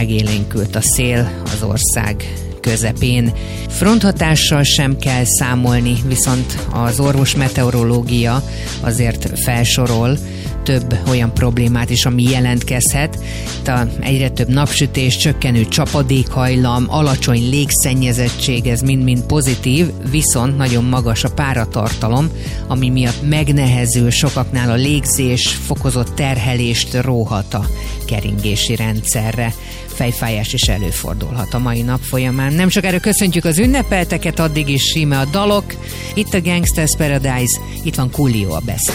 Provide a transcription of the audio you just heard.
megélénkült a szél az ország közepén. Fronthatással sem kell számolni, viszont az orvosmeteorológia azért felsorol több olyan problémát is, ami jelentkezhet. Egyre több napsütés, csökkenő csapadékhajlam, alacsony légszennyezettség, ez mind-mind pozitív, viszont nagyon magas a páratartalom, ami miatt megnehezül sokaknál a légzés, fokozott terhelést róhat a keringési rendszerre. Fejfájás is előfordulhat a mai nap folyamán. Nem sokára köszöntjük az ünnepelteket, addig is íme a dalok. Itt a Gangsta's Paradise, itt van Coolio a Best.